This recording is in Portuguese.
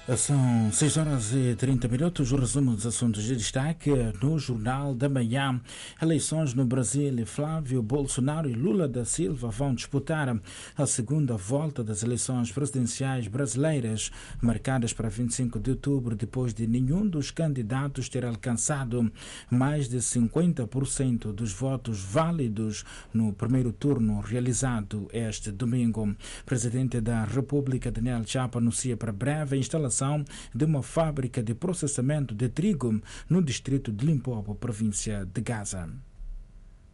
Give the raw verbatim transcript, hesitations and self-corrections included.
São seis horas e trinta minutos. O resumo dos assuntos de destaque no Jornal da Manhã. Eleições no Brasil. Flávio Bolsonaro e Lula da Silva vão disputar a segunda volta das eleições presidenciais brasileiras, marcadas para vinte e cinco de outubro, depois de nenhum dos candidatos ter alcançado mais de cinquenta por cento dos votos válidos no primeiro turno realizado este domingo. O presidente da República, Daniel Chapo, anuncia para breve a instalação de uma fábrica de processamento de trigo no distrito de Limpopo, província de Gaza.